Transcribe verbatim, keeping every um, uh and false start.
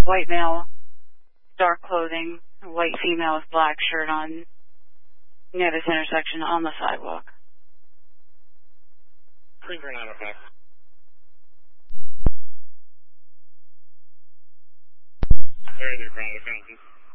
white male, dark clothing, white female with black shirt on near this intersection on the sidewalk. three three nine, okay. Very good, ground, okay.